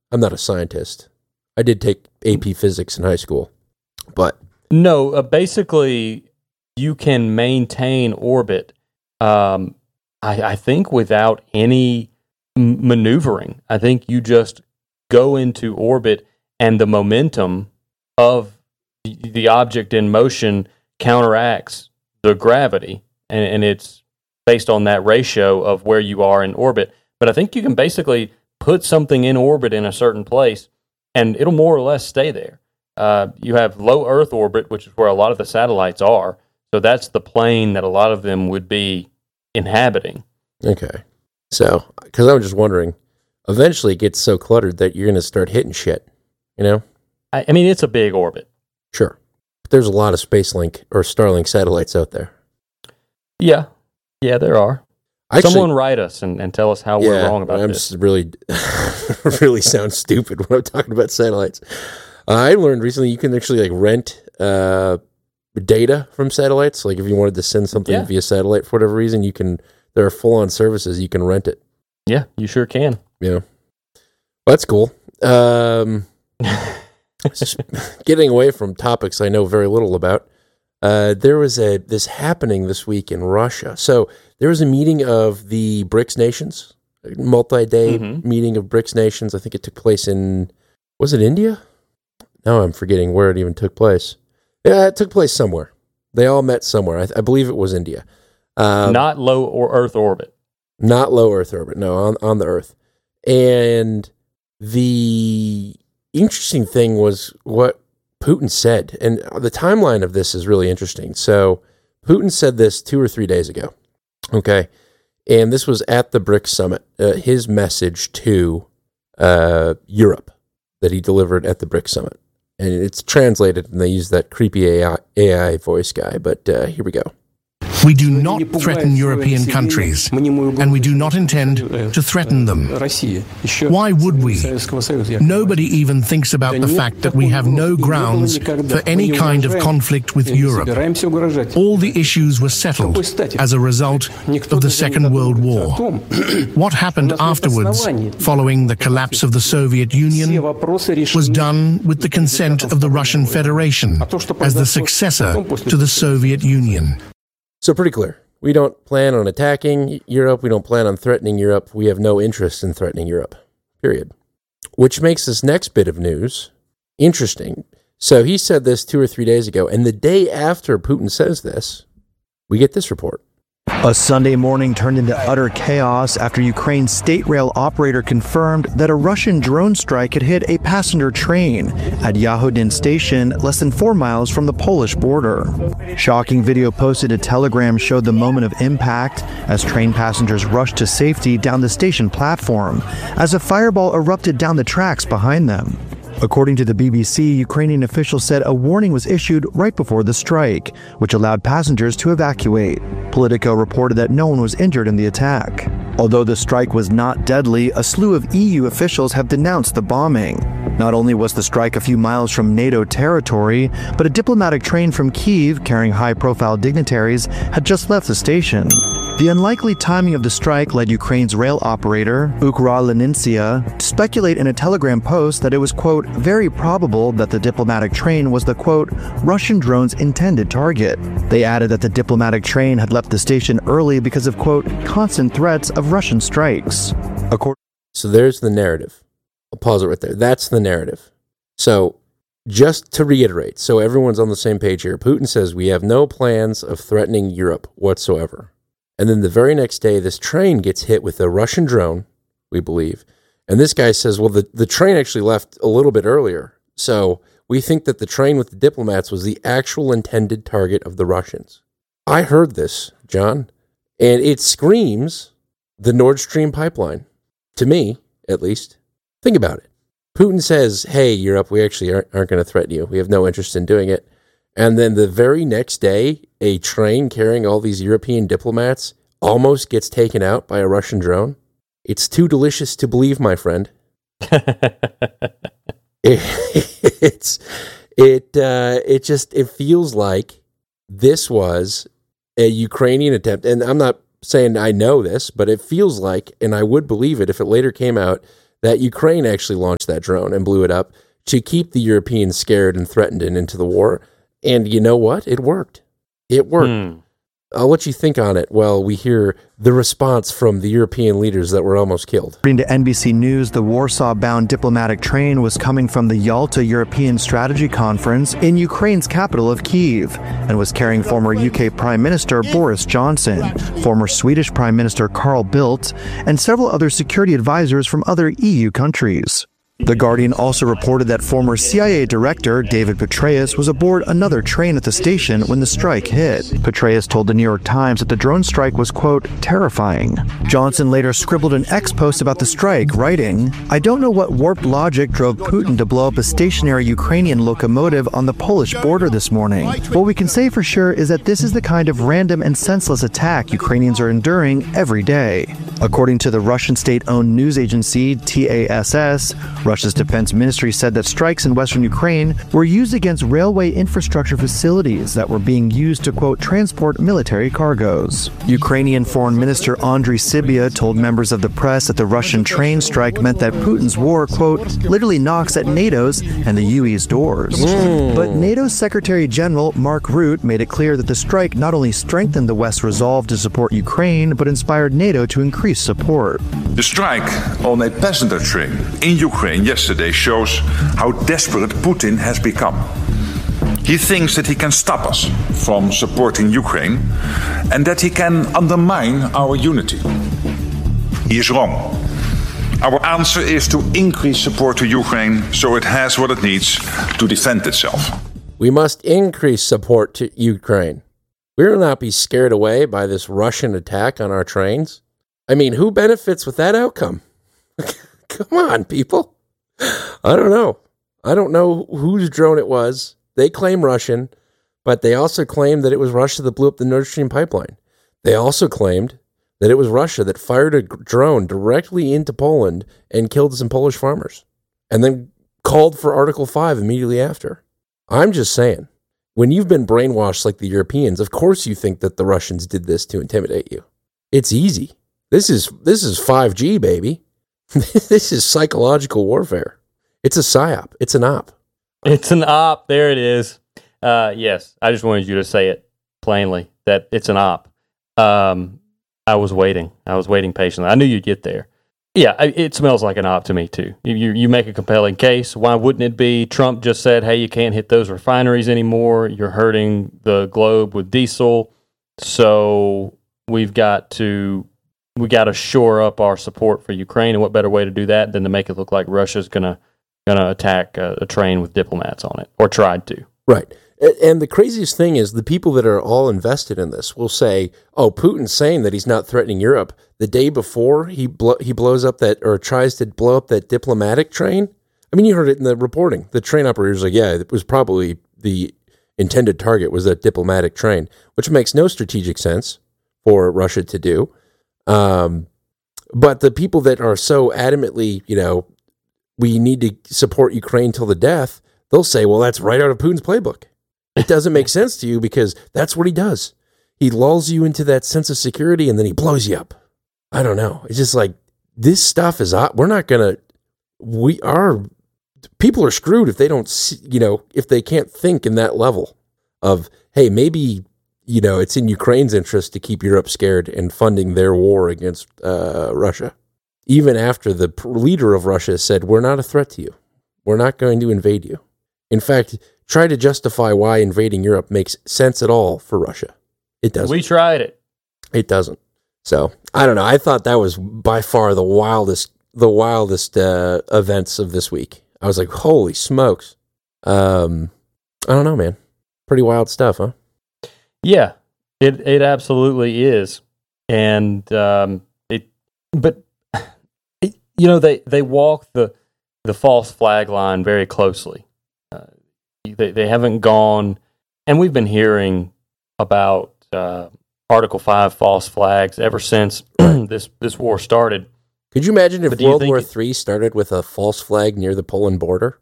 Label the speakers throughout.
Speaker 1: I'm not a scientist. I did take AP physics in high school, but
Speaker 2: no. Basically, you can maintain orbit. I think without any maneuvering. I think you just go into orbit, and the momentum of the object in motion counteracts the gravity, and it's based on that ratio of where you are in orbit. But I think you can basically put something in orbit in a certain place, and it'll more or less stay there. You have low Earth orbit, which is where a lot of the satellites are. So that's the plane that a lot of them would be inhabiting.
Speaker 1: Okay. So, because I was just wondering, eventually it gets so cluttered that you're going to start hitting shit, you know?
Speaker 2: I mean, it's a big orbit.
Speaker 1: Sure. But there's a lot of SpaceLink or Starlink satellites out there.
Speaker 2: Yeah. Yeah, there are.
Speaker 1: Actually,
Speaker 2: someone write us and tell us how we're wrong about
Speaker 1: I'm
Speaker 2: this.
Speaker 1: just really, really sound stupid when I'm talking about satellites. I learned recently you can actually like rent data from satellites. Like if you wanted to send something via satellite for whatever reason, you can. There are full-on services you can rent it.
Speaker 2: Yeah, you sure can.
Speaker 1: Yeah, well, that's cool. Getting away from topics I know very little about. There was this happening this week in Russia. So there was a meeting of the BRICS nations, a multi-day meeting of BRICS nations. I think it took place was it India? No, I'm forgetting where it even took place. Yeah, it took place somewhere. They all met somewhere. I believe it was India.
Speaker 2: Not low or Earth orbit.
Speaker 1: Not low Earth orbit. No, on the Earth. And the interesting thing was what Putin said, and the timeline of this is really interesting. So Putin said this 2 or 3 days ago, okay? And this was at the BRICS summit, his message to Europe that he delivered at the BRICS summit. And it's translated, and they use that creepy AI voice guy, but here we go.
Speaker 3: We do not threaten European countries, and we do not intend to threaten them. Why would we? Nobody even thinks about the fact that we have no grounds for any kind of conflict with Europe. All the issues were settled as a result of the Second World War. What happened afterwards, following the collapse of the Soviet Union, was done with the consent of the Russian Federation as the successor to the Soviet Union.
Speaker 1: So pretty clear. We don't plan on attacking Europe. We don't plan on threatening Europe. We have no interest in threatening Europe, period. Which makes this next bit of news interesting. So he said this 2 or 3 days ago, and the day after Putin says this, we get this report.
Speaker 4: A Sunday morning turned into utter chaos after Ukraine's state rail operator confirmed that a Russian drone strike had hit a passenger train at Yahodin station less than 4 miles from the Polish border. Shocking video posted to Telegram showed the moment of impact as train passengers rushed to safety down the station platform as a fireball erupted down the tracks behind them. According to the BBC, Ukrainian officials said a warning was issued right before the strike, which allowed passengers to evacuate. Politico reported that no one was injured in the attack. Although the strike was not deadly, a slew of EU officials have denounced the bombing. Not only was the strike a few miles from NATO territory, but a diplomatic train from Kyiv carrying high-profile dignitaries had just left the station. The unlikely timing of the strike led Ukraine's rail operator, Ukrylinsia, to speculate in a Telegram post that it was, quote, very probable that the diplomatic train was the, quote, Russian drone's intended target. They added that the diplomatic train had left the station early because of, quote, constant threats of Russian strikes.
Speaker 1: So there's the narrative. I'll pause it right there. That's the narrative. So just to reiterate, so everyone's on the same page here, Putin says we have no plans of threatening Europe whatsoever. And then the very next day, this train gets hit with a Russian drone, we believe. And this guy says, well, the train actually left a little bit earlier. So we think that the train with the diplomats was the actual intended target of the Russians. I heard this, John, and it screams the Nord Stream pipeline. To me, at least. Think about it. Putin says, hey, Europe, we actually aren't going to threaten you. We have no interest in doing it. And then the very next day, a train carrying all these European diplomats almost gets taken out by a Russian drone. It's too delicious to believe, my friend. It feels like this was a Ukrainian attempt. And I'm not saying I know this, but it feels like, and I would believe it if it later came out, that Ukraine actually launched that drone and blew it up to keep the Europeans scared and threatened and into the war. And you know what? It worked. It worked. I'll let you think on it while we hear the response from the European leaders that were almost killed.
Speaker 4: According to NBC News, the Warsaw-bound diplomatic train was coming from the Yalta European Strategy Conference in Ukraine's capital of Kyiv and was carrying former UK Prime Minister Boris Johnson, former Swedish Prime Minister Carl Bildt, and several other security advisors from other EU countries. The Guardian also reported that former CIA Director David Petraeus was aboard another train at the station when the strike hit. Petraeus told the New York Times that the drone strike was, quote, terrifying. Johnson later scribbled an X post about the strike, writing, "I don't know what warped logic drove Putin to blow up a stationary Ukrainian locomotive on the Polish border this morning. What we can say for sure is that this is the kind of random and senseless attack Ukrainians are enduring every day." According to the Russian state-owned news agency TASS, Russia's defense ministry said that strikes in western Ukraine were used against railway infrastructure facilities that were being used to, quote, transport military cargoes. Ukrainian Foreign Minister Andriy Sybiha told members of the press that the Russian train strike meant that Putin's war, quote, literally knocks at NATO's and the UE's doors. But NATO's Secretary General Mark Rutte made it clear that the strike not only strengthened the West's resolve to support Ukraine, but inspired NATO to increase support.
Speaker 5: The strike on a passenger train in Ukraine yesterday shows how desperate Putin has become. He thinks that he can stop us from supporting Ukraine and that he can undermine our unity. He is wrong. Our answer is to increase support to Ukraine so it has what it needs to defend itself.
Speaker 1: We must increase support to Ukraine. We will not be scared away by this Russian attack on our trains. I mean, who benefits with that outcome? Come on, people. I don't know. I don't know whose drone it was. They claim Russian, but they also claimed that it was Russia that blew up the Nord Stream pipeline. They also claimed that it was Russia that fired a drone directly into Poland and killed some Polish farmers, and then called for Article 5 immediately after. I'm just saying, when you've been brainwashed like the Europeans, of course you think that the Russians did this to intimidate you. It's easy. This is 5G, baby. This is psychological warfare. It's a psyop. It's an op.
Speaker 2: It's an op. There it is. Yes, I just wanted you to say it plainly, that it's an op. I was waiting. I was waiting patiently. I knew you'd get there. Yeah, it smells like an op to me, too. You make a compelling case. Why wouldn't it be? Trump just said, hey, you can't hit those refineries anymore. You're hurting the globe with diesel. So we got to shore up our support for Ukraine, and what better way to do that than to make it look like Russia's gonna attack a train with diplomats on it, or tried to.
Speaker 1: Right. And the craziest thing is the people that are all invested in this will say, oh, Putin's saying that he's not threatening Europe. The day before he blows up that, or tries to blow up that diplomatic train. I mean, you heard it in the reporting. The train operator's like, yeah, it was probably the intended target was that diplomatic train, which makes no strategic sense for Russia to do. But the people that are so adamantly, we need to support Ukraine till the death, they'll say, well, that's right out of Putin's playbook. It doesn't make sense to you because that's what he does. He lulls you into that sense of security and then he blows you up. I don't know. It's just like, this stuff is, people are screwed if they don't, if they can't think in that level of, hey, maybe, it's in Ukraine's interest to keep Europe scared and funding their war against Russia. Even after the leader of Russia said, we're not a threat to you. We're not going to invade you. In fact, try to justify why invading Europe makes sense at all for Russia. It doesn't.
Speaker 2: We tried it.
Speaker 1: It doesn't. So, I don't know. I thought that was by far the wildest events of this week. I was like, holy smokes. I don't know, man. Pretty wild stuff, huh?
Speaker 2: Yeah, it absolutely is. And they walk the false flag line very closely. They haven't gone, and we've been hearing about Article 5 false flags ever since this war started.
Speaker 1: Could you imagine if World War III started with a false flag near the Poland border?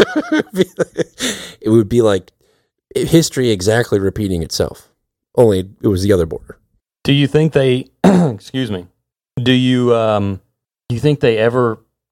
Speaker 1: It would be like history exactly repeating itself, only it was the other border.
Speaker 2: Do you think they, excuse me, do you think they ever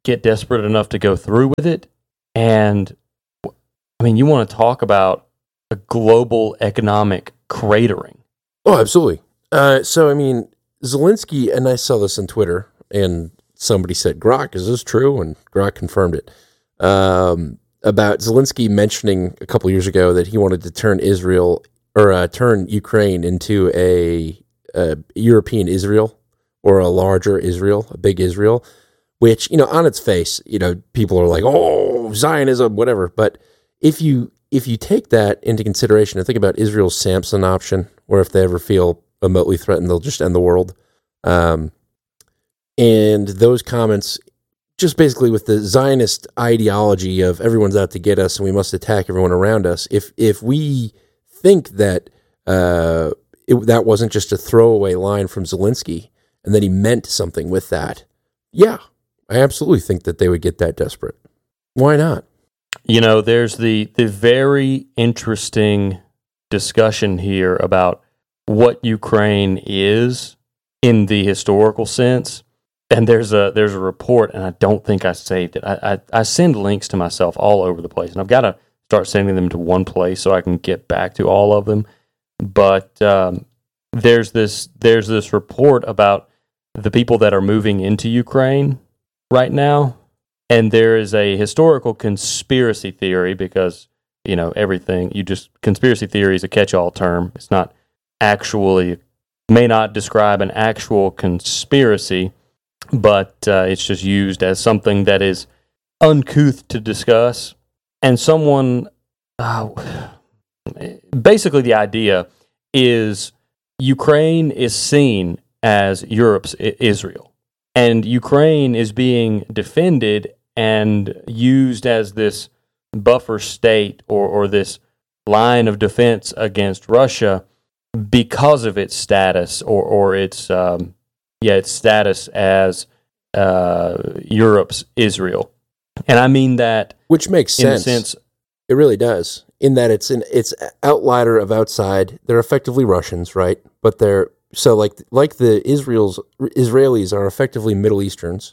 Speaker 2: get desperate enough to go through with it. And I mean, you want to talk about a global economic cratering.
Speaker 1: Oh, absolutely. So, I mean, Zelensky, and I saw this on Twitter, and somebody said, Grok, is this true? And Grok confirmed it. About Zelensky mentioning a couple years ago that he wanted to turn turn Ukraine into a European Israel, or a larger Israel, a big Israel, which, on its face, people are like, oh, Zionism, whatever. But if you take that into consideration and think about Israel's Samson option, where if they ever feel remotely threatened, they'll just end the world. And those comments, just basically with the Zionist ideology of everyone's out to get us and we must attack everyone around us. If we think that that wasn't just a throwaway line from Zelensky and that he meant something with that, yeah, I absolutely think that they would get that desperate. Why not?
Speaker 2: There's the very interesting discussion here about what Ukraine is in the historical sense. And there's a report, and I don't think I saved it. I send links to myself all over the place, and I've got to start sending them to one place so I can get back to all of them. But there's this report about the people that are moving into Ukraine right now, and there is a historical conspiracy theory because conspiracy theory is a catch-all term. It's not actually, may not describe an actual conspiracy, but it's just used as something that is uncouth to discuss. And someone, basically the idea is Ukraine is seen as Europe's Israel. And Ukraine is being defended and used as this buffer state or this line of defense against Russia because of its status or its status as Europe's Israel. And I mean that,
Speaker 1: which makes sense.
Speaker 2: In a sense,
Speaker 1: it really does. In that it's outlier of outside. They're effectively Russians, right? But they're so like the Israelis are effectively Middle Easterners,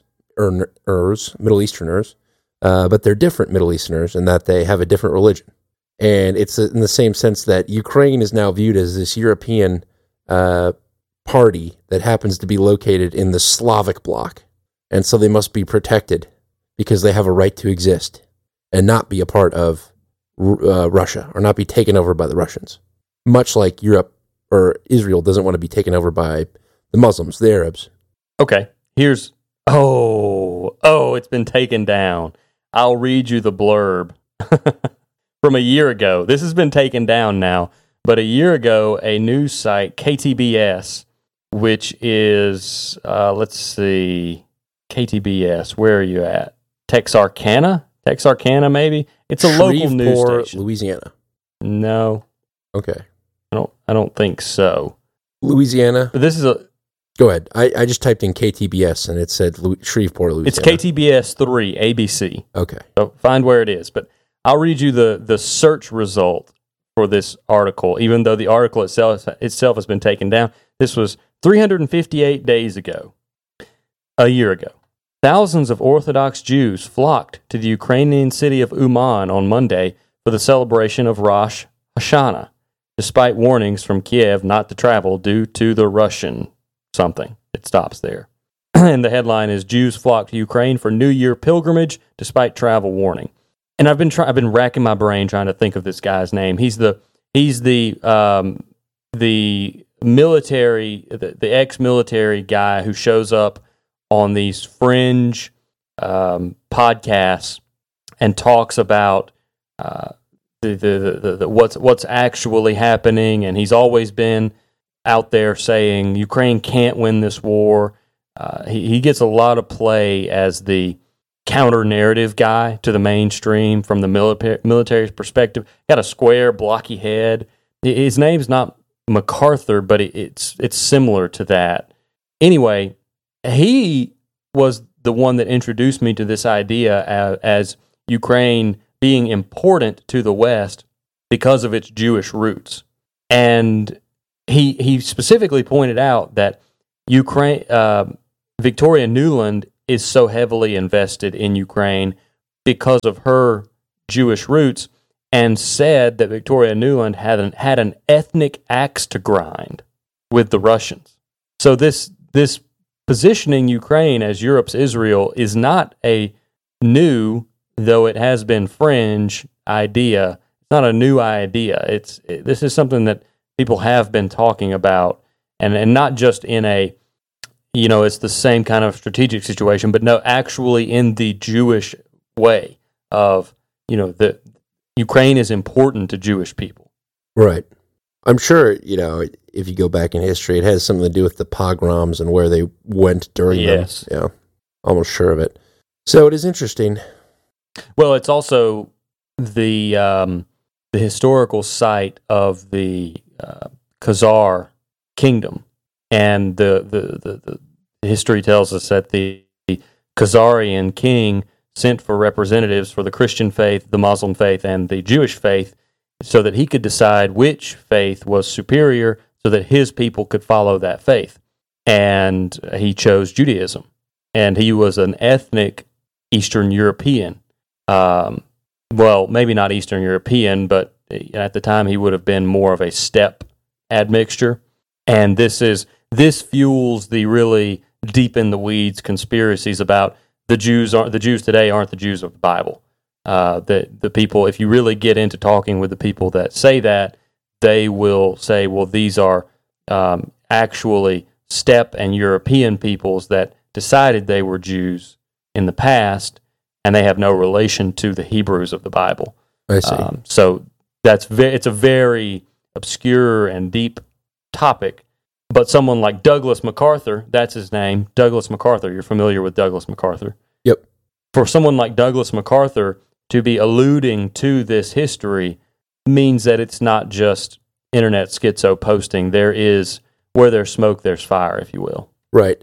Speaker 1: but they're different Middle Easterners in that they have a different religion. And it's in the same sense that Ukraine is now viewed as this European party that happens to be located in the Slavic bloc. And so they must be protected because they have a right to exist and not be a part of Russia or not be taken over by the Russians. Much like Europe or Israel doesn't want to be taken over by the Muslims, the Arabs.
Speaker 2: Okay, here's... it's been taken down. I'll read you the blurb from a year ago. This has been taken down now, but a year ago, a news site, KTBS, which is, KTBS, where are you at? Texarkana, maybe? It's a local news station.
Speaker 1: Louisiana.
Speaker 2: No.
Speaker 1: Okay.
Speaker 2: I don't think so.
Speaker 1: Louisiana.
Speaker 2: But this is a...
Speaker 1: Go ahead. I just typed in KTBS and it said Shreveport, Louisiana.
Speaker 2: It's KTBS 3, ABC.
Speaker 1: Okay.
Speaker 2: So find where it is. But I'll read you the search result for this article, even though the article itself has been taken down. This was 358 days ago, a year ago. Thousands of Orthodox Jews flocked to the Ukrainian city of Uman on Monday for the celebration of Rosh Hashanah, despite warnings from Kiev not to travel due to the Russian something. It stops there. And the headline is, Jews flock to Ukraine for New Year pilgrimage despite travel warning. And I've been racking my brain trying to think of this guy's name. He's the military, the ex-military guy who shows up on these fringe podcasts and talks about the what's actually happening, and he's always been out there saying Ukraine can't win this war. He gets a lot of play as the counter-narrative guy to the mainstream from the military's perspective. Got a square, blocky head. His name's not MacArthur, but it's similar to that. Anyway, he was the one that introduced me to this idea as Ukraine being important to the West because of its Jewish roots. And he specifically pointed out that Victoria Nuland is so heavily invested in Ukraine because of her Jewish roots, and said that Victoria Nuland had an ethnic axe to grind with the Russians. So this positioning Ukraine as Europe's Israel is not a new, though it has been fringe, idea. It's not a new idea. This is something that people have been talking about, and not just in a, it's the same kind of strategic situation, but no, actually in the Jewish way of, the Ukraine is important to Jewish people.
Speaker 1: Right. I'm sure, if you go back in history, it has something to do with the pogroms and where they went during them. Yeah, almost sure of it. So it is interesting.
Speaker 2: Well, it's also the historical site of the Khazar kingdom, and the history tells us that the Khazarian king sent for representatives for the Christian faith, the Muslim faith, and the Jewish faith, so that he could decide which faith was superior, so that his people could follow that faith. And he chose Judaism, and he was an ethnic Eastern European. Well, maybe not Eastern European, but at the time he would have been more of a steppe admixture. And this fuels the really deep in the weeds conspiracies about the Jews today aren't the Jews of the Bible. The people, if you really get into talking with the people that say that, they will say, well, these are actually steppe and European peoples that decided they were Jews in the past, and they have no relation to the Hebrews of the Bible.
Speaker 1: I see.
Speaker 2: So it's a very obscure and deep topic. But someone like Douglas MacArthur, that's his name, Douglas MacArthur. You're familiar with Douglas MacArthur?
Speaker 1: Yep.
Speaker 2: For someone like Douglas MacArthur to be alluding to this history means that it's not just internet schizo posting. There is, where there's smoke, there's fire, if you will.
Speaker 1: Right.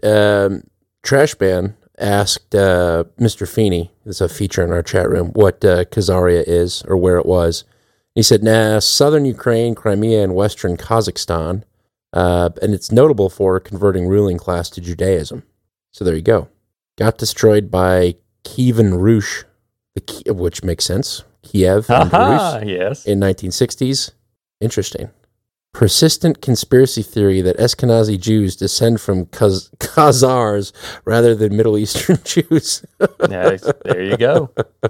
Speaker 1: Trashman asked Mr. Feeney, this is a feature in our chat room, what Khazaria is or where it was. He said, southern Ukraine, Crimea, and western Kazakhstan. And it's notable for converting ruling class to Judaism. So there you go. Got destroyed by Kievan Rus, which makes sense. Kiev and Rus
Speaker 2: yes.
Speaker 1: in 1960s. Interesting. Persistent conspiracy theory that Ashkenazi Jews descend from Khazars rather than Middle Eastern Jews.
Speaker 2: There you go.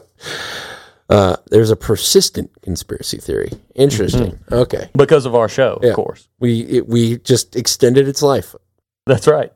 Speaker 1: There's a persistent conspiracy theory. Interesting. Mm-hmm. Okay.
Speaker 2: Because of our show, of course.
Speaker 1: We just extended its life.
Speaker 2: That's right.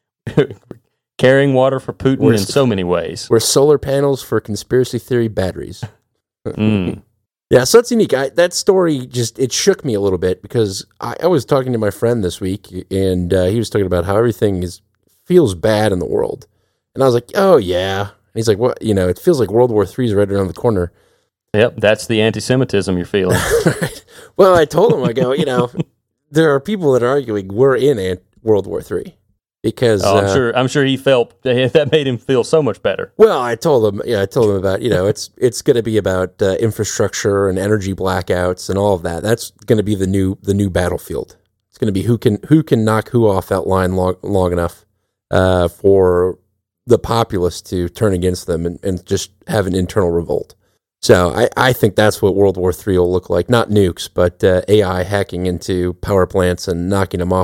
Speaker 2: Carrying water for Putin in so many ways.
Speaker 1: We're solar panels for conspiracy theory batteries.
Speaker 2: Mm.
Speaker 1: Yeah, so that's unique. That story it shook me a little bit because I was talking to my friend this week, and he was talking about how everything feels bad in the world. And I was like, oh, yeah. And he's like, what? It feels like World War III is right around the corner.
Speaker 2: Yep, that's the anti-Semitism you're feeling.
Speaker 1: Right. Well, I told him, I go, there are people that are arguing we're in World War III. Because
Speaker 2: I'm sure he felt that made him feel so much better.
Speaker 1: Well, I told him about it's going to be about infrastructure and energy blackouts and all of that. That's going to be the new battlefield. It's going to be who can knock who off that line long enough for the populace to turn against them and just have an internal revolt. So I think that's what World War III will look like. Not nukes, but AI hacking into power plants and knocking them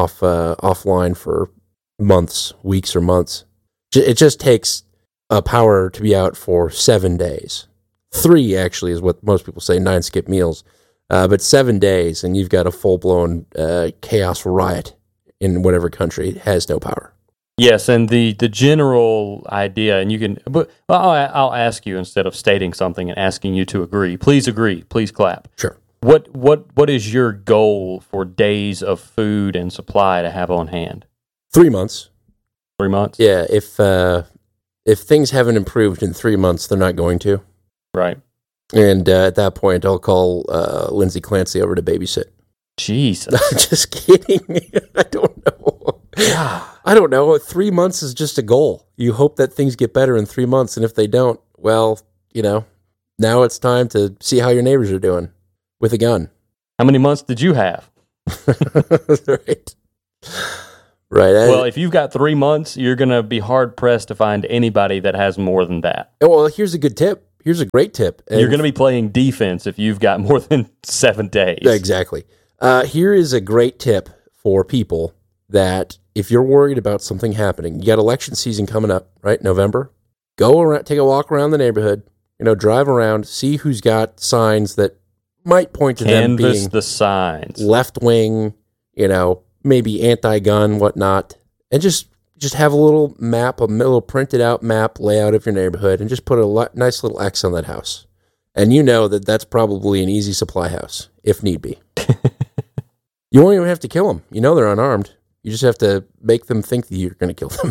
Speaker 1: offline for months, weeks, or months. It just takes a power to be out for 7 days. 3 actually is what most people say, 9 skip meals. But 7 days, and you've got a full-blown chaos riot in whatever country has no power.
Speaker 2: Yes, and the general idea, and you can, but I'll ask you instead of stating something and asking you to agree. Please agree. Please clap.
Speaker 1: Sure.
Speaker 2: What is your goal for days of food and supply to have on hand?
Speaker 1: 3 months.
Speaker 2: 3 months?
Speaker 1: Yeah, if things haven't improved in 3 months, they're not going to.
Speaker 2: Right.
Speaker 1: And at that point, I'll call Lindsay Clancy over to babysit.
Speaker 2: Jesus.
Speaker 1: Just kidding. I don't know. I don't know. 3 months is just a goal. You hope that things get better in 3 months, and if they don't, well, now it's time to see how your neighbors are doing with a gun.
Speaker 2: How many months did you have?
Speaker 1: Right. Right.
Speaker 2: Well, if you've got 3 months, you're going to be hard-pressed to find anybody that has more than that.
Speaker 1: Well, here's a good tip. Here's a great tip.
Speaker 2: You're going to be playing defense if you've got more than 7 days.
Speaker 1: Exactly. Here is a great tip for people that if you're worried about something happening, you got election season coming up, right? November. Go around, take a walk around the neighborhood, drive around, see who's got signs that might point to them being
Speaker 2: Canvass the signs.
Speaker 1: Left-wing, maybe anti-gun, whatnot, and just have a little map, a little printed out map layout of your neighborhood, and just put a nice little X on that house. And that's probably an easy supply house, if need be. You won't even have to kill them. They're unarmed. You just have to make them think that you're going to kill them.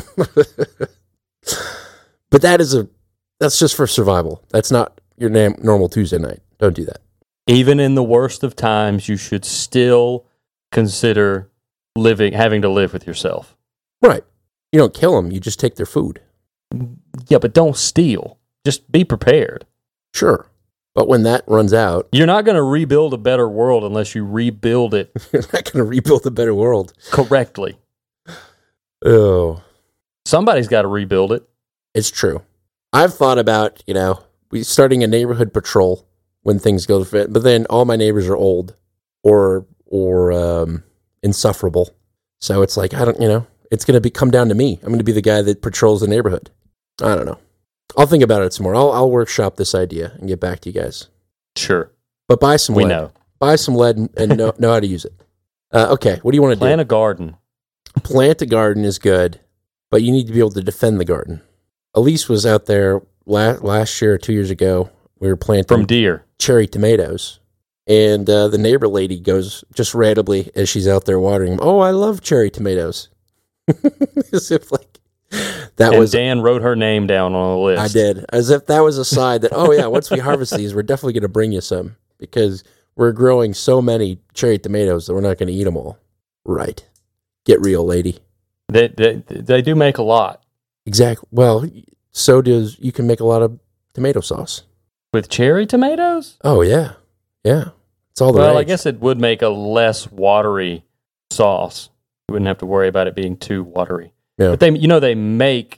Speaker 1: But that's just for survival. That's not your normal Tuesday night. Don't do that.
Speaker 2: Even in the worst of times, you should still consider having to live with yourself.
Speaker 1: Right. You don't kill them. You just take their food.
Speaker 2: Yeah, but don't steal. Just be prepared.
Speaker 1: Sure. But when that runs out...
Speaker 2: You're not going to rebuild a better world unless you rebuild it...
Speaker 1: You're not going to rebuild a better world.
Speaker 2: ...correctly.
Speaker 1: Oh.
Speaker 2: Somebody's got to rebuild it. It's
Speaker 1: true. I've thought about, starting a neighborhood patrol when things go to fit, but then all my neighbors are old or insufferable. So it's like, it's going to come down to me. I'm going to be the guy that patrols the neighborhood. I don't know. I'll think about it some more. I'll workshop this idea and get back to you guys.
Speaker 2: Sure.
Speaker 1: But buy some lead.
Speaker 2: We know.
Speaker 1: Buy some lead and know how to use it. Okay, what do you want to do?
Speaker 2: Plant a garden.
Speaker 1: Plant a garden is good, but you need to be able to defend the garden. Elise was out there last year or 2 years ago. We were planting
Speaker 2: from deer
Speaker 1: cherry tomatoes. And the neighbor lady goes just randomly as she's out there watering them, "Oh, I love cherry tomatoes." As if
Speaker 2: Dan wrote her name down on the list.
Speaker 1: I did. As if that was a sign that, oh yeah, once we harvest these, we're definitely going to bring you some because we're growing so many cherry tomatoes that we're not going to eat them all. Right. Get real, lady.
Speaker 2: They do make a lot.
Speaker 1: Exactly. Well, you can make a lot of tomato sauce.
Speaker 2: With cherry tomatoes?
Speaker 1: Oh, yeah. Yeah. It's all the rage.
Speaker 2: Well, I guess it would make a less watery sauce. You wouldn't have to worry about it being too watery.
Speaker 1: Yeah.
Speaker 2: But they make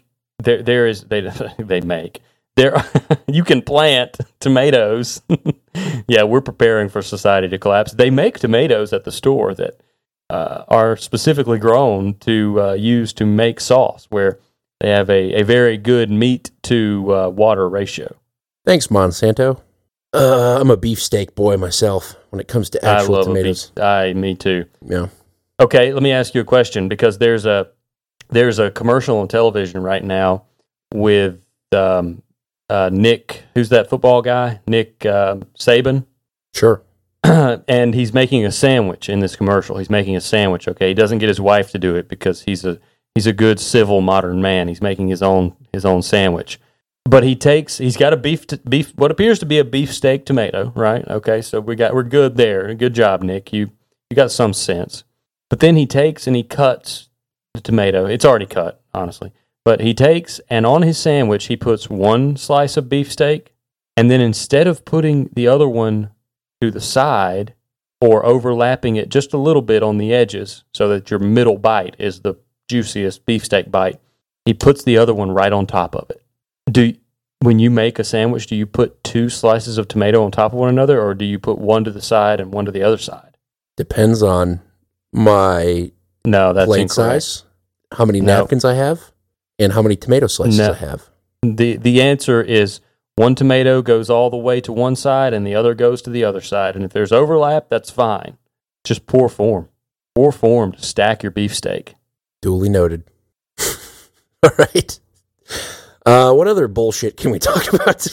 Speaker 2: you can plant tomatoes. Yeah, we're preparing for society to collapse. They make tomatoes at the store that are specifically grown to use to make sauce, where they have a very good meat to water ratio.
Speaker 1: Thanks, Monsanto. I'm a beefsteak boy myself when it comes to actual tomatoes.
Speaker 2: Me too.
Speaker 1: Yeah.
Speaker 2: Okay, let me ask you a question, because there's a commercial on television right now with Nick, who's that football guy? Nick Saban?
Speaker 1: Sure.
Speaker 2: And he's making a sandwich in this commercial. He's making a sandwich, okay? He doesn't get his wife to do it because he's a good civil modern man. He's making his own sandwich. But he's got a beef what appears to be a beefsteak tomato, right? Okay, so we're good there. Good job, Nick. You got some sense. But then he takes and he cuts the tomato. It's already cut, honestly. But he takes and on his sandwich he puts one slice of beefsteak, and then instead of putting the other one to the side or overlapping it just a little bit on the edges so that your middle bite is the juiciest beefsteak bite, he puts the other one right on top of it. When you make a sandwich, do you put two slices of tomato on top of one another, or do you put one to the side and one to the other side?
Speaker 1: Depends on my plate size, how many napkins I have, and how many tomato slices I have.
Speaker 2: The answer is one tomato goes all the way to one side and the other goes to the other side. And if there's overlap, that's fine. Just poor form. Poor form to stack your beefsteak. Duly noted.
Speaker 1: All right. What other bullshit can we talk about?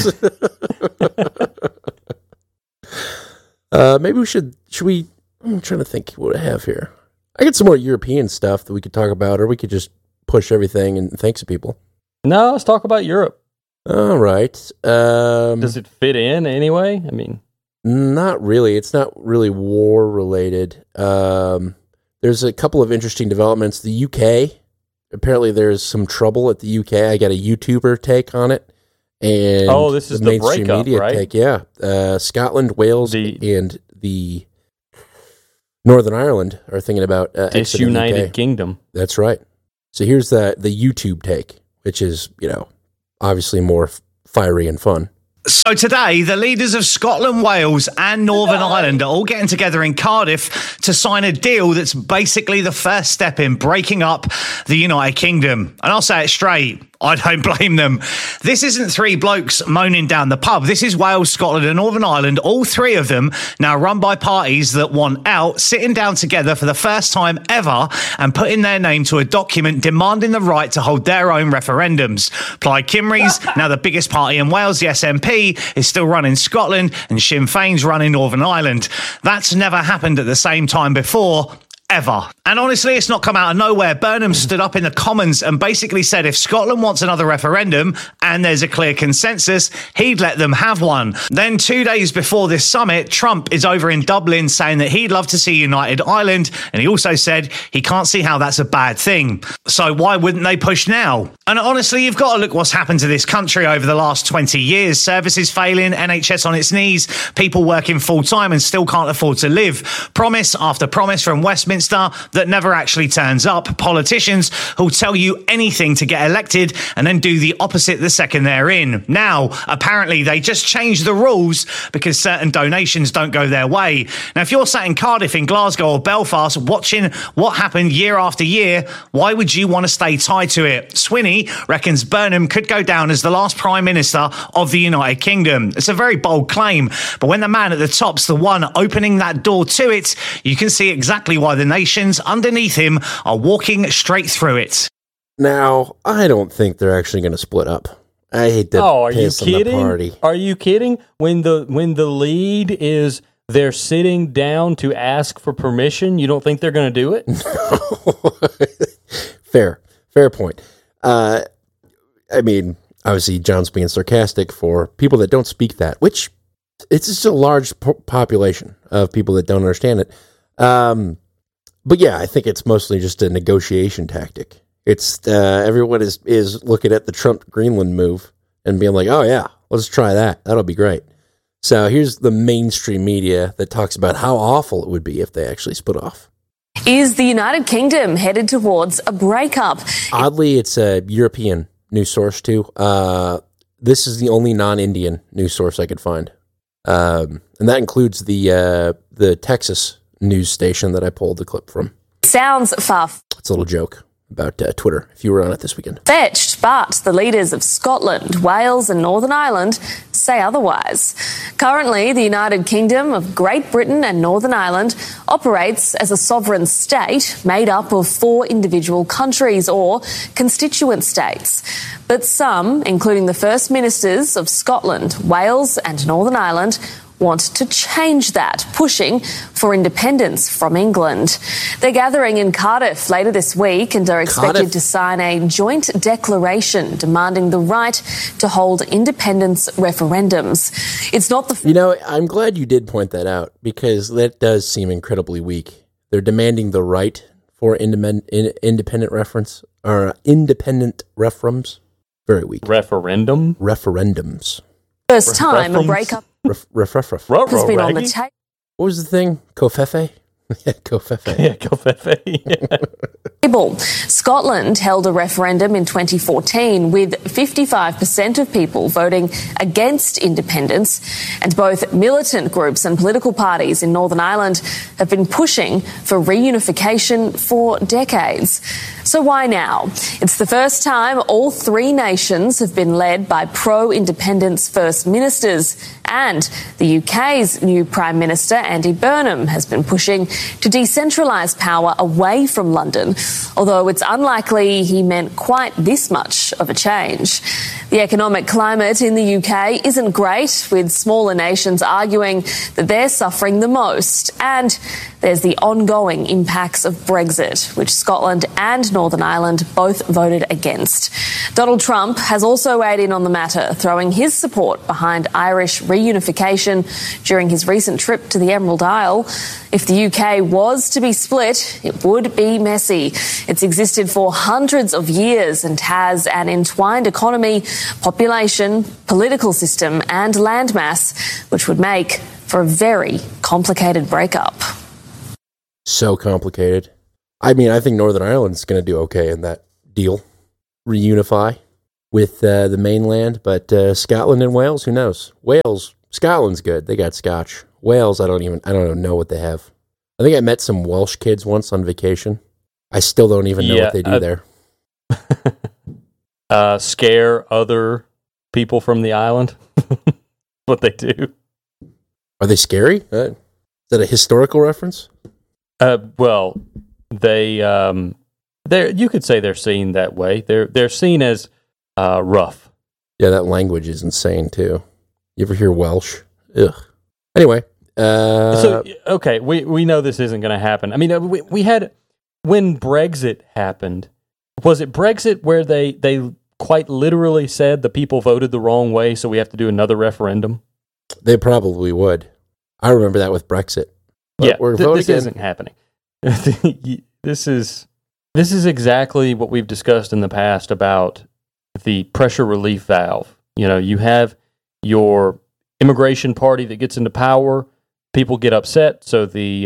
Speaker 1: Maybe we should we? I'm trying to think what I have here. I got some more European stuff that we could talk about, or we could just push everything and thanks to people.
Speaker 2: No, let's talk about Europe.
Speaker 1: All right.
Speaker 2: Does it fit in anyway? I mean,
Speaker 1: not really. It's not really war related. There's a couple of interesting developments. The UK. Apparently, there's some trouble at the UK. I got a YouTuber take on it, and
Speaker 2: this is the breakup, right?
Speaker 1: take. Yeah, Scotland, Wales, and the Northern Ireland are thinking about exiting the
Speaker 2: Disunited
Speaker 1: UK.
Speaker 2: Kingdom.
Speaker 1: That's right. So here's the YouTube take, which is, obviously more fiery and fun.
Speaker 6: So today, the leaders of Scotland, Wales and Northern Ireland are all getting together in Cardiff to sign a deal that's basically the first step in breaking up the United Kingdom. And I'll say it straight, I don't blame them. This isn't three blokes moaning down the pub. This is Wales, Scotland and Northern Ireland, all three of them now run by parties that want out, sitting down together for the first time ever and putting their name to a document demanding the right to hold their own referendums. Plaid Cymru's now the biggest party in Wales, the SNP, is still running Scotland and Sinn Féin's running Northern Ireland. That's never happened at the same time before. Ever. And honestly, it's not come out of nowhere. Burnham stood up in the Commons and basically said if Scotland wants another referendum and there's a clear consensus, he'd let them have one. Then 2 days before this summit, Trump is over in Dublin saying that he'd love to see United Ireland, and he also said he can't see how that's a bad thing. So why wouldn't they push now? And honestly, you've got to look what's happened to this country over the last 20 years. Services failing, NHS on its knees, people working full-time and still can't afford to live. Promise after promise from Westminster that never actually turns up. Politicians who'll tell you anything to get elected and then do the opposite the second they're in. Now, apparently, they just changed the rules because certain donations don't go their way. Now, if you're sat in Cardiff, in Glasgow or Belfast watching what happened year after year, why would you want to stay tied to it? Swinney reckons Burnham could go down as the last Prime Minister of the United Kingdom. It's a very bold claim, but when the man at the top's the one opening that door to it, you can see exactly why the nations underneath him are walking straight through it.
Speaker 1: Now, I don't think they're actually going to split up. I hate to
Speaker 2: are you
Speaker 1: piss on the
Speaker 2: kidding?
Speaker 1: party.
Speaker 2: Are you kidding? When the lead is they're sitting down to ask for permission, you don't think they're going to do it?
Speaker 1: Fair point. I mean, obviously, John's being sarcastic for people that don't speak that, which it's just a large population of people that don't understand it. But yeah, I think it's mostly just a negotiation tactic. It's everyone is looking at the Trump Greenland move and being like, oh yeah, let's try that. That'll be great. So here's the mainstream media that talks about how awful it would be if they actually split off.
Speaker 7: Is the United Kingdom headed towards a breakup? Oddly,
Speaker 1: it's a European news source too. This is the only non-Indian news source I could find. And that includes the Texas news station that I pulled the clip from.
Speaker 7: Sounds far-fetched,
Speaker 1: It's a little joke about Twitter, if you were on it this weekend.
Speaker 7: but the leaders of Scotland, Wales and Northern Ireland say otherwise. Currently, the United Kingdom of Great Britain and Northern Ireland operates as a sovereign state made up of 4 individual countries or constituent states. But some, including the First Ministers of Scotland, Wales and Northern Ireland, want to change that, pushing for independence from England. They're gathering in Cardiff later this week and are expected to sign a joint declaration demanding the right to hold independence referendums. It's not the...
Speaker 1: I'm glad you did point that out, because that does seem incredibly weak. They're demanding the right for independent reference, or independent referendums. Very weak. Referendums.
Speaker 7: First time a breakup
Speaker 1: has
Speaker 7: been on the table.
Speaker 1: What was the thing? Covfefe? Yeah, Covfefe.
Speaker 2: Yeah, Covfefe.
Speaker 7: Scotland held a referendum in 2014 with 55% of people voting against independence, and both militant groups and political parties in Northern Ireland have been pushing for reunification for decades. So why now? It's the first time all 3 nations have been led by pro-independence First Ministers, and the UK's new Prime Minister, Andy Burnham, has been pushing to decentralise power away from London, although it's unlikely he meant quite this much of a change. The economic climate in the UK isn't great, with smaller nations arguing that they're suffering the most. And there's the ongoing impacts of Brexit, which Scotland and Northern Ireland both voted against. Donald Trump has also weighed in on the matter, throwing his support behind Irish reunification during his recent trip to the Emerald Isle. If the UK was to be split, it would be messy. It's existed for hundreds of years and has an entwined economy, population, political system and landmass, which would make for a very complicated breakup.
Speaker 1: So complicated. I mean, I think Northern Ireland's going to do okay in that deal. Reunify with the mainland, but Scotland and Wales, who knows? Scotland's good. They got Scotch. Wales, I don't even know what they have. I think I met some Welsh kids once on vacation. I still don't even know what they do there.
Speaker 2: Scare other people from the island. What they do.
Speaker 1: Are they scary? Is that a historical reference?
Speaker 2: Well, you could say they're seen that way. They're seen as rough.
Speaker 1: Yeah, that language is insane too. You ever hear Welsh? Ugh. Anyway,
Speaker 2: so okay, we know this isn't going to happen. I mean, we had when Brexit happened. Was it Brexit where they quite literally said the people voted the wrong way, so we have to do another referendum?
Speaker 1: They probably would. I remember that with Brexit. But
Speaker 2: this isn't happening. This is exactly what we've discussed in the past about the pressure relief valve. You know, you have your immigration party that gets into power, people get upset, so the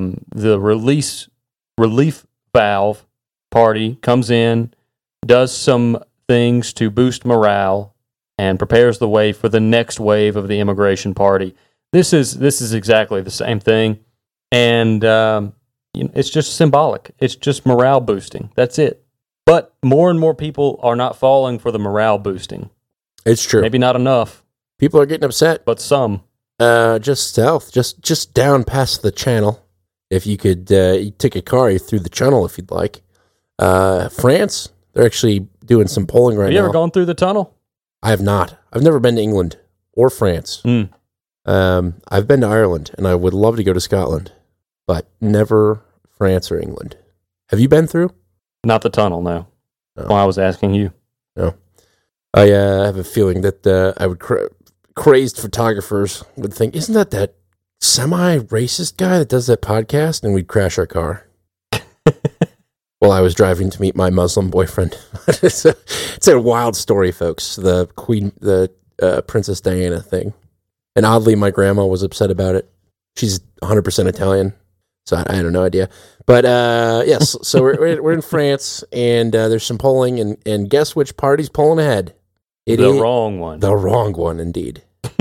Speaker 2: relief valve party comes in, does some things to boost morale, and prepares the way for the next wave of the immigration party. This is exactly the same thing, and it's just symbolic. It's just morale boosting. That's it. But more and more people are not falling for the morale boosting.
Speaker 1: It's true.
Speaker 2: Maybe not enough.
Speaker 1: People are getting upset,
Speaker 2: but some.
Speaker 1: Just south, just down past the channel. If you could, you take a car through the channel if you'd like. France, they're actually doing some polling right now.
Speaker 2: Have you ever gone through the tunnel?
Speaker 1: I have not. I've never been to England or France. I've been to Ireland, and I would love to go to Scotland, but never France or England. Have you been through?
Speaker 2: Not the tunnel, no. That's why I was asking you.
Speaker 1: No. I have a feeling that crazed photographers would think, isn't that semi-racist guy that does that podcast? And we'd crash our car. While I was driving to meet my Muslim boyfriend. It's a wild story, folks. The Princess Diana thing. And oddly, my grandma was upset about it. She's 100% Italian, so I had no idea. But yes, so we're in France, and there's some polling, and guess which party's polling ahead?
Speaker 2: The wrong one.
Speaker 1: The wrong one, indeed.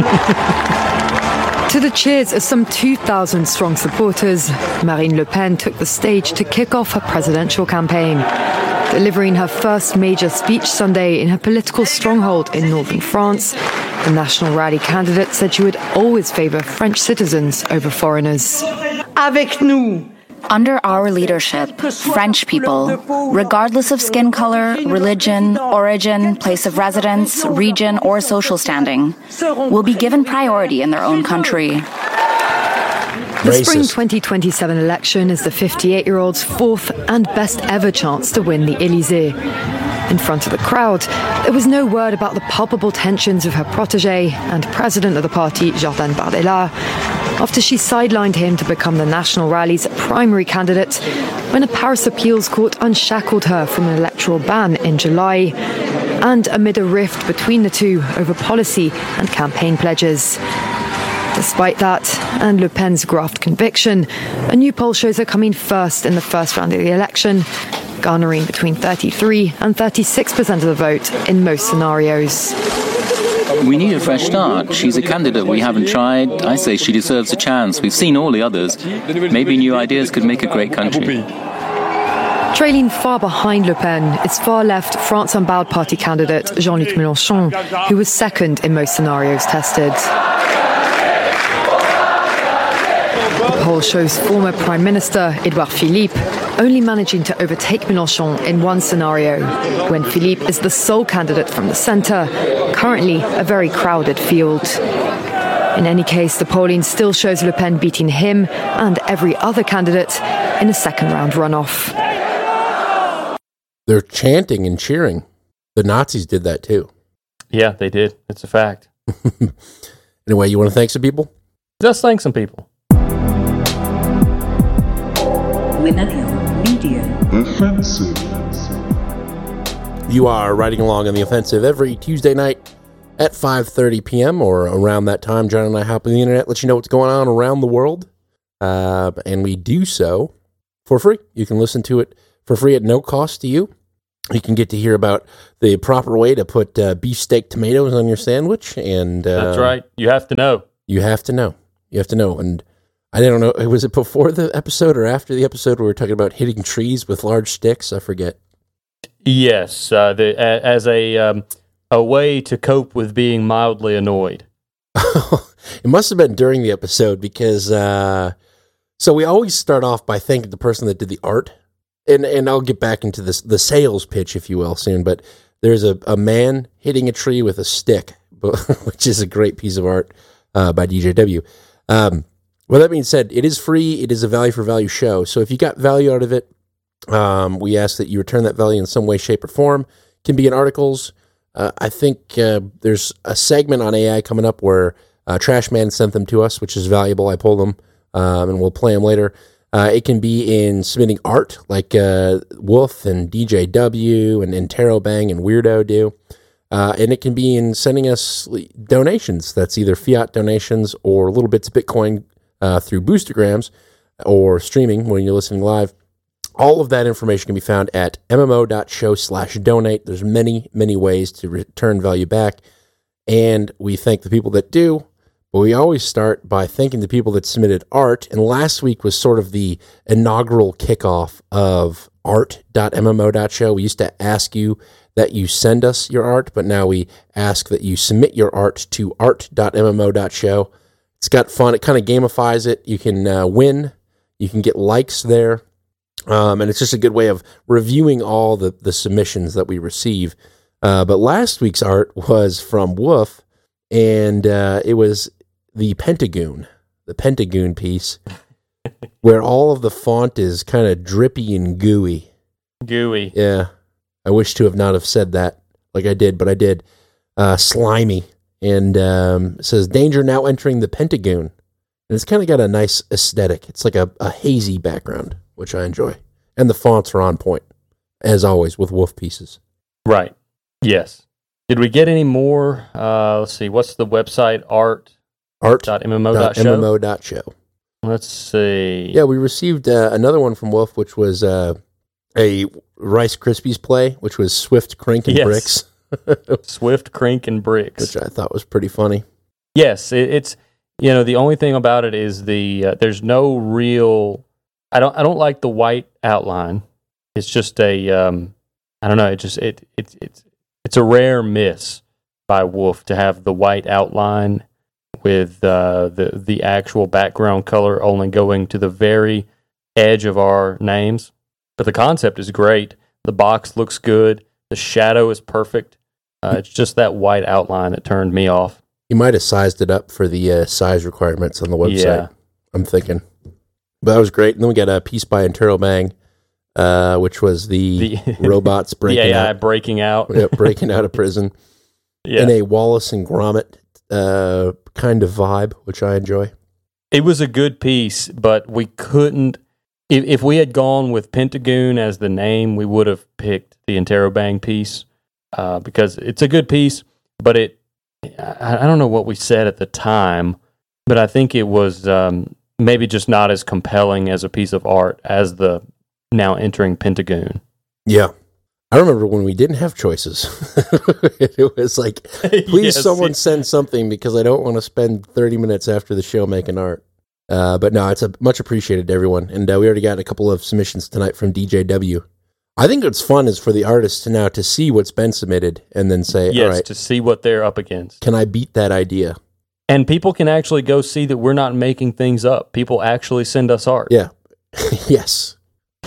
Speaker 8: To the cheers of some 2,000 strong supporters, Marine Le Pen took the stage to kick off her presidential campaign. Delivering her first major speech Sunday in her political stronghold in northern France, the National Rally candidate said she would always favour French citizens over foreigners.
Speaker 9: Avec nous. Under our leadership, French people, regardless of skin color, religion, origin, place of residence, region, or social standing, will be given priority in their own country.
Speaker 8: The spring 2027 election is the 58-year-old's fourth and best ever chance to win the Élysée. In front of the crowd, there was no word about the palpable tensions of her protégé and president of the party, Jordan Bardella, after she sidelined him to become the National Rally's primary candidate when a Paris appeals court unshackled her from an electoral ban in July, and amid a rift between the two over policy and campaign pledges. Despite that, and Le Pen's graft conviction, a new poll shows her coming first in the first round of the election, garnering between 33 and 36% of the vote in most scenarios.
Speaker 10: We need a fresh start. She's a candidate we haven't tried. I say she deserves a chance. We've seen all the others. Maybe new ideas could make a great country.
Speaker 8: Trailing far behind Le Pen is far-left France Unbowed Party candidate Jean-Luc Mélenchon, who was second in most scenarios tested. The poll shows former Prime Minister Édouard Philippe only managing to overtake Mélenchon in one scenario, when Philippe is the sole candidate from the centre, currently a very crowded field. In any case, the polling still shows Le Pen beating him and every other candidate in a second-round runoff.
Speaker 1: They're chanting and cheering. The Nazis did that too.
Speaker 2: Yeah, they did. It's a fact.
Speaker 1: Anyway, you want to thank some people?
Speaker 2: Just thank some people.
Speaker 11: Media. Offensive.
Speaker 1: You are riding along on The Offensive every Tuesday night at 5:30 p.m. or around that time. John and I hop on the internet, let you know what's going on around the world. And we do so for free. You can listen to it for free at no cost to you. You can get to hear about the proper way to put beefsteak tomatoes on your sandwich. And
Speaker 2: that's right. You have to know.
Speaker 1: You have to know. You have to know. And I don't know, was it before the episode or after the episode where we were talking about hitting trees with large sticks? I forget.
Speaker 2: Yes, as a way to cope with being mildly annoyed.
Speaker 1: It must have been during the episode because, so we always start off by thanking the person that did the art. And I'll get back into this, the sales pitch, if you will, soon. But there's a man hitting a tree with a stick, which is a great piece of art by DJW. Well, that being said, it is free. It is a value for value show. So if you got value out of it, we ask that you return that value in some way, shape, or form. It can be in articles. I think there's a segment on AI coming up where Trash Man sent them to us, which is valuable. I pulled them, and we'll play them later. It can be in submitting art, like Wolf and DJW and Interrobang and Weirdo do. And it can be in sending us donations. That's either fiat donations or little bits of Bitcoin through Boostergrams or streaming when you're listening live. All of that information can be found at mmo.show/donate. There's many, many ways to return value back. And we thank the people that do. But we always start by thanking the people that submitted art, and last week was sort of the inaugural kickoff of art.mmo.show. We used to ask you that you send us your art, but now we ask that you submit your art to art.mmo.show. It's got fun. It kind of gamifies it. You can win. You can get likes there. And it's just a good way of reviewing all the submissions that we receive. But last week's art was from Wolf, and it was the Pentagoon piece, where all of the font is kind of drippy and gooey.
Speaker 2: Gooey.
Speaker 1: Yeah. I wish to have not have said that like I did, but I did. Slimy. And it says, danger now entering the Pentagoon. And it's kind of got a nice aesthetic. It's like a hazy background, which I enjoy. And the fonts are on point, as always, with Wolf pieces.
Speaker 2: Right. Yes. Did we get any more? Let's see. What's the website? Art.mmo.show. Let's see.
Speaker 1: Yeah, we received another one from Wolf, which was a Rice Krispies play, which was Swift, Crink, and Bricks.
Speaker 2: Swift, Crink, and Bricks.
Speaker 1: Which I thought was pretty funny.
Speaker 2: Yes, it's, the only thing about it is there's no real, I don't like the white outline. It's just I don't know, it's a rare miss by Wolf to have the white outline with the actual background color only going to the very edge of our names. But the concept is great. The box looks good. The shadow is perfect. It's just that white outline that turned me off.
Speaker 1: You might have sized it up for the size requirements on the website.
Speaker 2: Yeah.
Speaker 1: I'm thinking. But that was great. And then we got a piece by Interrobang, which was the robots breaking
Speaker 2: AI
Speaker 1: out.
Speaker 2: breaking out.
Speaker 1: Yeah, breaking out of prison.
Speaker 2: Yeah.
Speaker 1: In a Wallace and Gromit kind of vibe, which I enjoy.
Speaker 2: It was a good piece, but we couldn't. If we had gone with Pentagoon as the name, we would have picked the Interrobang piece because it's a good piece, but I don't know what we said at the time, but I think it was maybe just not as compelling as a piece of art as the now entering Pentagoon.
Speaker 1: Yeah. I remember when we didn't have choices. It was like, please someone send something because I don't want to spend 30 minutes after the show making art. But no, it's much appreciated to everyone. And we already got a couple of submissions tonight from DJW. I think what's fun is for the artists now to see what's been submitted and then say, all right,
Speaker 2: to see what they're up against.
Speaker 1: Can I beat that idea?
Speaker 2: And people can actually go see that we're not making things up. People actually send us art.
Speaker 1: Yeah. Yes.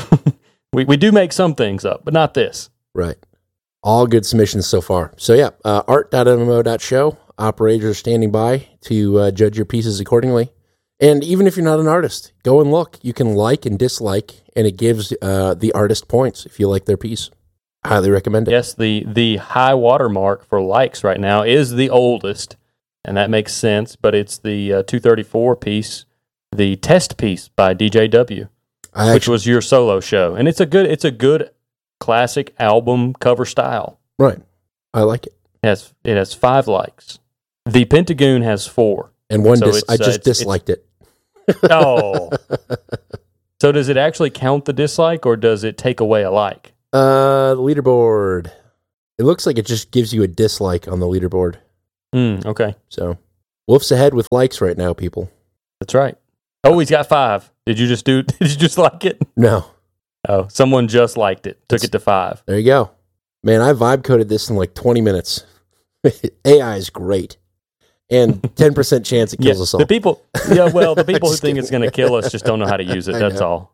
Speaker 2: We do make some things up, but not this.
Speaker 1: Right. All good submissions so far. So yeah, art.mmo.show. Operators are standing by to judge your pieces accordingly. And even if you're not an artist, go and look. You can like and dislike, and it gives the artist points if you like their piece. Highly recommend it.
Speaker 2: Yes, the high watermark for likes right now is the oldest, and that makes sense, but it's the 234 piece, the test piece by DJW, which was your solo show. And it's a good classic album cover style.
Speaker 1: Right. I like it.
Speaker 2: It has 5 likes. The Pentagoon has 4.
Speaker 1: And one I just disliked it.
Speaker 2: Oh. So does it actually count the dislike, or does it take away a like?
Speaker 1: The leaderboard. It looks like it just gives you a dislike on the leaderboard.
Speaker 2: Okay.
Speaker 1: So, Wolf's ahead with likes right now, people.
Speaker 2: That's right. Oh, he's got 5. Did you just like it?
Speaker 1: No.
Speaker 2: Oh, someone just liked it. Took it to 5.
Speaker 1: There you go. Man, I vibe coded this in like 20 minutes. AI is great. And 10% chance it kills us all.
Speaker 2: The people who think it's going to kill us just don't know how to use it. That's all.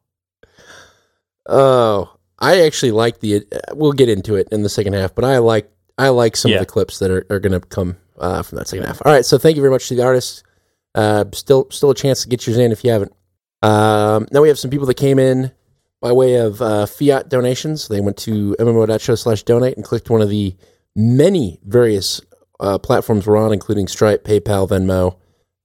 Speaker 1: Oh, I actually like we'll get into it in the second half, but I like some of the clips that are going to come from that second half. All right, so thank you very much to the artists. Still a chance to get yours in if you haven't. Now we have some people that came in by way of fiat donations. They went to mmo.show/donate and clicked one of the many various platforms we're on, including Stripe, PayPal, Venmo,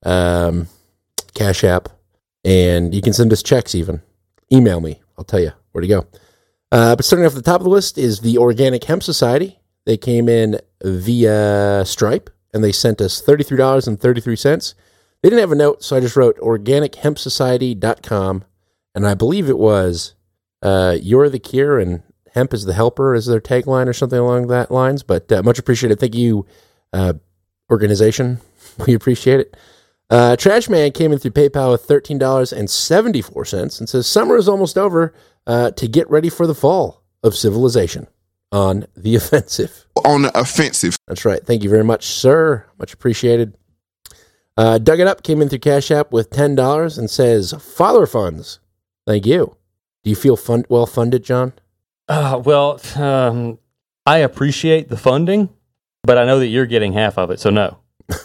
Speaker 1: Cash App, and you can send us checks even. Email me. I'll tell you where to go. But starting off at the top of the list is the Organic Hemp Society. They came in via Stripe, and they sent us $33.33. They didn't have a note, so I just wrote organichempsociety.com, and I believe it was "You're the cure and hemp is the helper" is their tagline or something along that lines. But much appreciated. Thank you, organization. We appreciate it. Trash Man came in through PayPal with $13.74 and says, "Summer is almost over. To get ready for the fall of civilization on the offensive."
Speaker 11: On the offensive.
Speaker 1: That's right. Thank you very much, sir. Much appreciated. Dug It Up came in through Cash App with $10 and says, "Father funds." Thank you. Do you feel well funded, John?
Speaker 2: Well, I appreciate the funding, but I know that you're getting half of it, so no.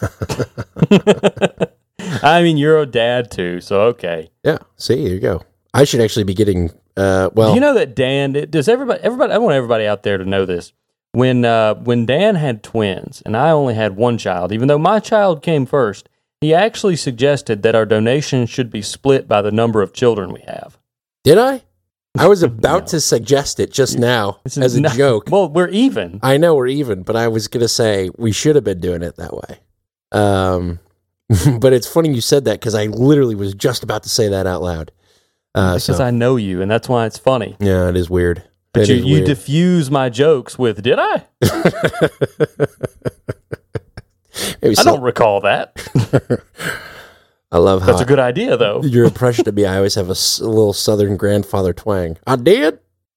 Speaker 2: I mean, you're a dad too, so okay.
Speaker 1: Yeah. See, there you go. I should actually be getting.
Speaker 2: Do you know that Dan? Does everybody? I want everybody out there to know this. When Dan had twins and I only had one child, even though my child came first, he actually suggested that our donation should be split by the number of children we have.
Speaker 1: Did I? I was about to suggest it just now as a joke.
Speaker 2: Well, we're even.
Speaker 1: I know we're even, but I was going to say we should have been doing it that way. But it's funny you said that because I literally was just about to say that out loud.
Speaker 2: Because I know you, and that's why it's funny.
Speaker 1: Yeah, it is weird.
Speaker 2: But you diffuse my jokes with, did I? I don't recall that.
Speaker 1: I love how
Speaker 2: that's a good idea, though.
Speaker 1: Your impression of me, I always have a little Southern grandfather twang. I did.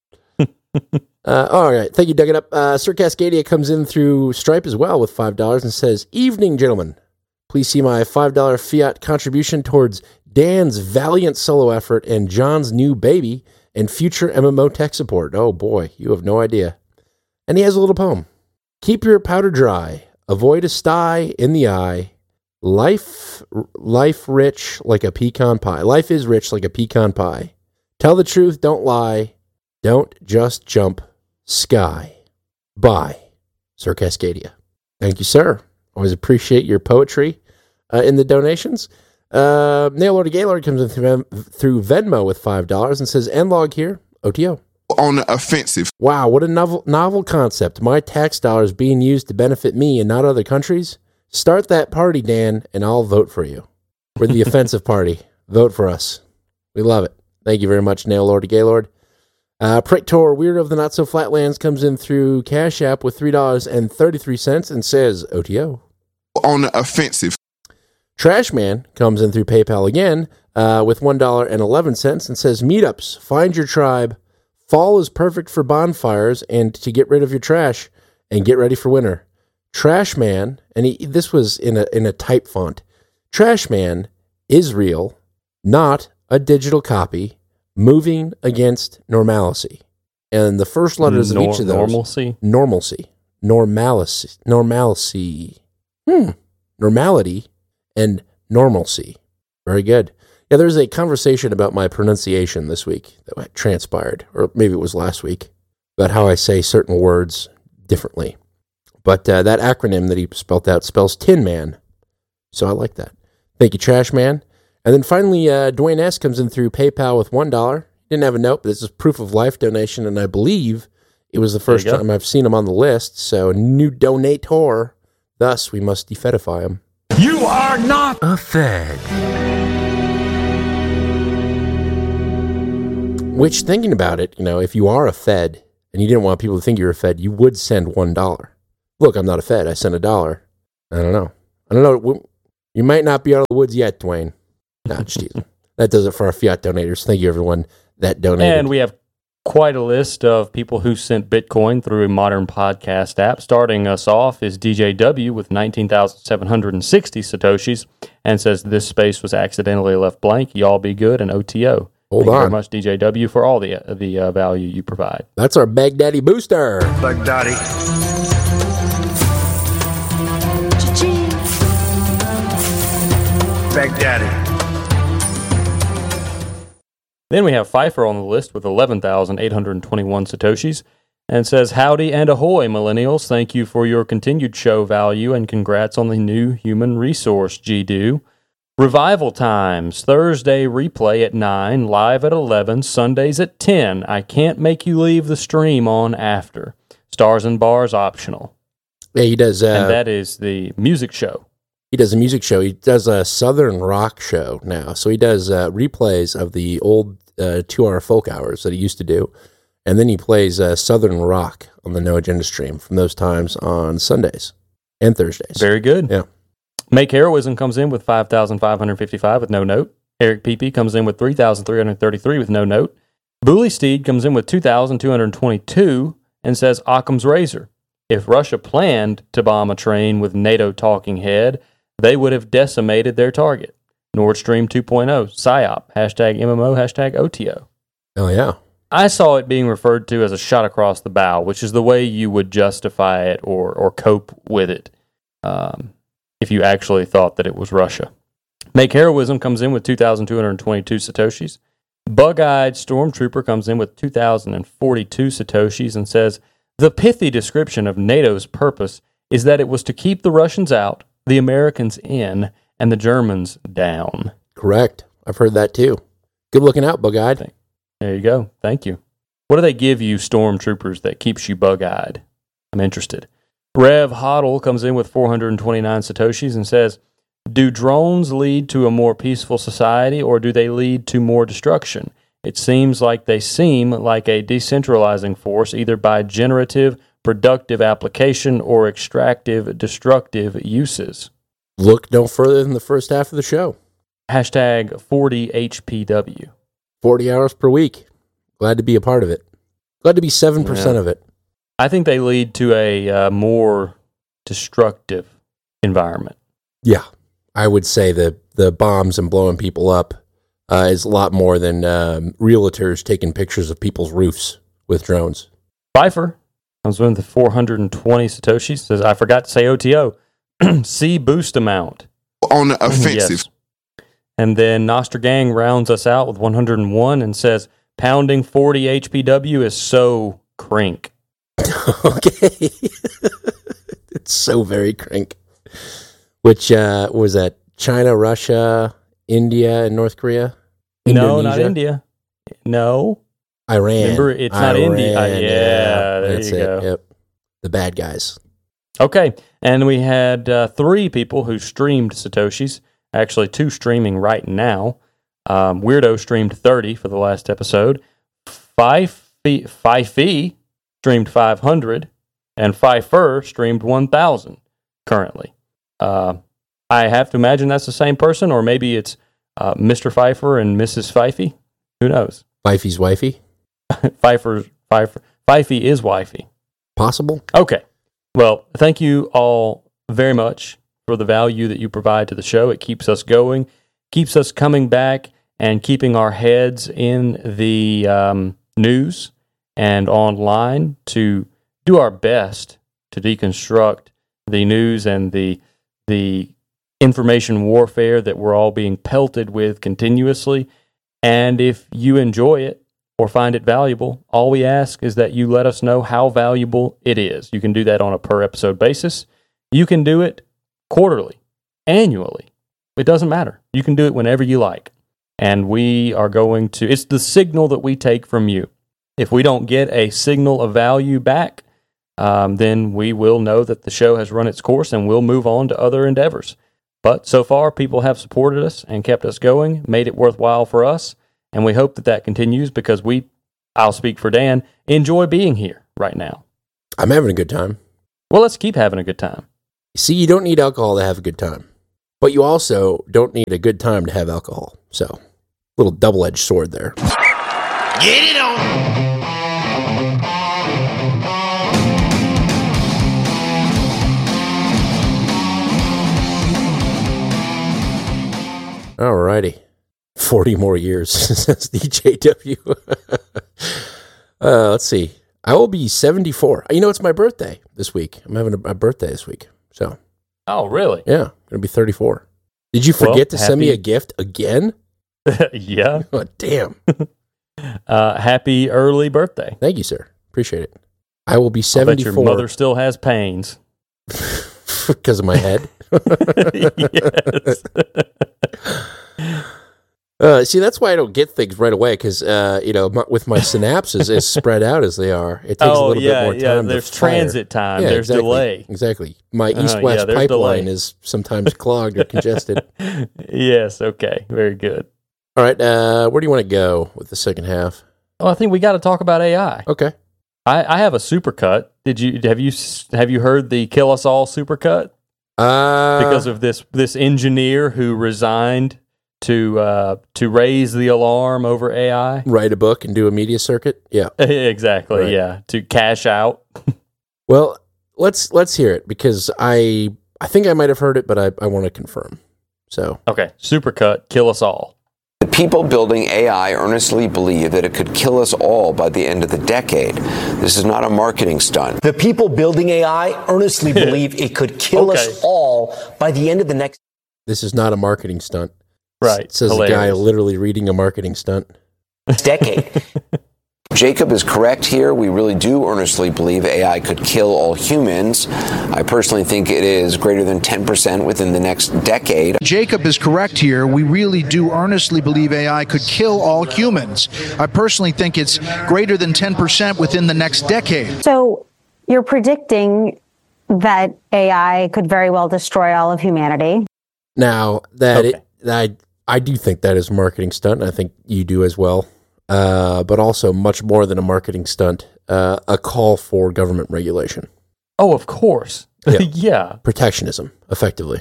Speaker 1: All right. Thank you, Dug It Up. Sir Cascadia comes in through Stripe as well with $5 and says, "Evening, gentlemen. Please see my $5 fiat contribution towards Dan's valiant solo effort and John's new baby and future MMO tech support." Oh boy, you have no idea. And he has a little poem. "Keep your powder dry. Avoid a sty in the eye. Life rich like a pecan pie. Life is rich like a pecan pie. Tell the truth, don't lie. Don't just jump sky." By Sir Cascadia. Thank you, sir. Always appreciate your poetry in the donations. Nail Lord Gaylord comes in through Venmo with $5 and says, "Nlog here, OTO."
Speaker 11: On the offensive.
Speaker 1: Wow, what a novel concept. My tax dollars being used to benefit me and not other countries. Start that party, Dan, and I'll vote for you. We're the offensive party. Vote for us. We love it. Thank you very much, Nail Lord Gaylord. Pricktor, Weirdo of the Not So Flatlands, comes in through Cash App with $3.33 and says, OTO.
Speaker 11: On the offensive.
Speaker 1: Trash Man comes in through PayPal again with $1.11 and says, "Meetups, find your tribe. Fall is perfect for bonfires and to get rid of your trash and get ready for winter. Trash Man," and this was in a type font. "Trash Man is real, not a digital copy, moving against normalcy." And the first letters of each of those. Normalcy. Normality and normalcy. Very good. Yeah, there's a conversation about my pronunciation this week that transpired, or maybe it was last week, about how I say certain words differently. But that acronym that he spelled out spells Tin Man. So I like that. Thank you, Trash Man. And then finally, Dwayne S. comes in through PayPal with $1. Didn't have a note, but this is proof of life donation, and I believe it was the first time I've seen him on the list. So new donator. Thus, we must defedify him.
Speaker 3: You are not a fed.
Speaker 1: Which, thinking about it, if you are a Fed and you didn't want people to think you're a Fed, you would send $1. Look, I'm not a Fed. I sent $1. I don't know. You might not be out of the woods yet, Dwayne. Nah, just teasing. That does it for our fiat donators. Thank you, everyone that donated.
Speaker 2: And we have quite a list of people who sent Bitcoin through a modern podcast app. Starting us off is DJW with 19,760 Satoshis and says this space was accidentally left blank. Y'all be good and OTO. Thank you very much, DJW, for all the value you provide.
Speaker 1: That's our Baghdaddy booster.
Speaker 12: Baghdaddy. Baghdaddy.
Speaker 2: Then we have Pfeiffer on the list with 11,821 Satoshis and says, howdy and ahoy, millennials. Thank you for your continued show value and congrats on the new human resource, GDO. Revival times, Thursday replay at 9, live at 11, Sundays at 10. I can't make you leave the stream on after. Stars and bars optional.
Speaker 1: Yeah, he does.
Speaker 2: And that is the music show.
Speaker 1: He does a music show. He does a Southern rock show now. So he does replays of the old 2-hour folk hours that he used to do. And then he plays Southern rock on the No Agenda stream from those times on Sundays and Thursdays.
Speaker 2: Very good.
Speaker 1: Yeah.
Speaker 2: Make Heroism comes in with 5,555 with no note. Eric PP comes in with 3,333 with no note. Bully Steed comes in with 2,222 and says Occam's razor. If Russia planned to bomb a train with NATO talking head, they would have decimated their target. Nord Stream 2.0, PSYOP, hashtag MMO, hashtag OTO.
Speaker 1: Oh, yeah.
Speaker 2: I saw it being referred to as a shot across the bow, which is the way you would justify it or cope with it if you actually thought that it was Russia. Make Heroism comes in with 2,222 Satoshis. Bug-Eyed Stormtrooper comes in with 2,042 Satoshis and says, the pithy description of NATO's purpose is that it was to keep the Russians out, the Americans in, and the Germans down.
Speaker 1: Correct. I've heard that too. Good looking out, Bug-Eyed.
Speaker 2: There you go. Thank you. What do they give you, Stormtroopers, that keeps you bug-eyed? I'm interested. Rev Hoddle comes in with 429 Satoshis and says, do drones lead to a more peaceful society or do they lead to more destruction? It seems like they seem like a decentralizing force either by generative, productive application or extractive, destructive uses.
Speaker 1: Look no further than the first half of the show.
Speaker 2: Hashtag 40HPW.
Speaker 1: 40 hours per week. Glad to be a part of it. Glad to be 7% of it.
Speaker 2: I think they lead to a more destructive environment.
Speaker 1: Yeah. I would say the bombs and blowing people up is a lot more than realtors taking pictures of people's roofs with drones.
Speaker 2: Pfeiffer comes in with 420 Satoshis. Says, I forgot to say OTO. See boost amount.
Speaker 11: On the offensive.
Speaker 2: Yes. And then Nostragang rounds us out with 101 and says, pounding 40 HPW is so crink.
Speaker 1: Okay. It's so very crink. Which was that? China, Russia, India, and North Korea?
Speaker 2: No, not India. No.
Speaker 1: Iran.
Speaker 2: Remember, it's not India. Yeah, there you go.
Speaker 1: Yep. The bad guys.
Speaker 2: Okay, and we had 3 people who streamed Satoshis. Actually, 2 streaming right now. Weirdo streamed 30 for the last episode. Fifey streamed 500, and Pfeiffer streamed 1,000 currently. I have to imagine that's the same person, or maybe it's Mr. Pfeiffer and Mrs. Fifey. Who knows?
Speaker 1: Fifey's wifey?
Speaker 2: Fifey is wifey.
Speaker 1: Possible.
Speaker 2: Okay. Well, thank you all very much for the value that you provide to the show. It keeps us going, keeps us coming back, and keeping our heads in the news and online to do our best to deconstruct the news and the information warfare that we're all being pelted with continuously. And if you enjoy it or find it valuable, all we ask is that you let us know how valuable it is. You can do that on a per episode basis. You can do it quarterly, annually. It doesn't matter. You can do it whenever you like. And we are going to, it's the signal that we take from you. If we don't get a signal of value back, then we will know that the show has run its course and we'll move on to other endeavors. But so far, people have supported us and kept us going, made it worthwhile for us, And we hope that continues because I'll speak for Dan, enjoy being here right now.
Speaker 1: I'm having a good time.
Speaker 2: Well, let's keep having a good time.
Speaker 1: See, you don't need alcohol to have a good time. But you also don't need a good time to have alcohol. So, little double-edged sword there.
Speaker 12: Get it on!
Speaker 1: Alrighty. 40 more years since DJW. Let's see. I will be 74. You know, it's my birthday this week. I'm having a birthday this week. So.
Speaker 2: Oh, really?
Speaker 1: Yeah. I'm going to be 34. Did you forget to send me a gift again?
Speaker 2: Yeah.
Speaker 1: Oh, damn.
Speaker 2: Happy early birthday.
Speaker 1: Thank you, sir. Appreciate it. I will be 74.
Speaker 2: I bet your mother still has pains.
Speaker 1: Because of my head?
Speaker 2: Yes.
Speaker 1: See, that's why I don't get things right away, because, with my synapses as spread out as they are, it takes a little bit more time.
Speaker 2: Yeah, there's transit time.
Speaker 1: Yeah,
Speaker 2: there's delay.
Speaker 1: Exactly. My east-west pipeline is sometimes clogged or congested.
Speaker 2: Yes, okay. Very good.
Speaker 1: All right, where do you want to go with the second half?
Speaker 2: Oh, I think we got to talk about AI.
Speaker 1: Okay.
Speaker 2: I have a supercut. Have you heard the Kill Us All supercut? Because of this engineer who resigned to raise the alarm over AI.
Speaker 1: Write a book and do a media circuit? Yeah.
Speaker 2: Exactly,
Speaker 1: right.
Speaker 2: Yeah. To cash out.
Speaker 1: Well, let's hear it, because I think I might have heard it, but I want to confirm. So.
Speaker 2: Okay, supercut, Kill Us All.
Speaker 13: The people building AI earnestly believe that it could kill us all by the end of the decade. This is not a marketing stunt.
Speaker 14: The people building AI earnestly believe it could kill us all by the end of the next.
Speaker 1: This is not a marketing stunt.
Speaker 2: Right.
Speaker 1: Says a guy literally reading a marketing stunt.
Speaker 14: Decade.
Speaker 13: Jacob is correct here. We really do earnestly believe AI could kill all humans. I personally think it is greater than 10% within the next decade.
Speaker 15: Jacob is correct here. We really do earnestly believe AI could kill all humans. I personally think it's greater than 10% within the next decade.
Speaker 16: So you're predicting that AI could very well destroy all of humanity.
Speaker 1: Now, I do think that is a marketing stunt, and I think you do as well. But also much more than a marketing stunt, a call for government regulation.
Speaker 2: Oh, of course.
Speaker 1: Yeah.
Speaker 2: Yeah.
Speaker 1: Protectionism, effectively.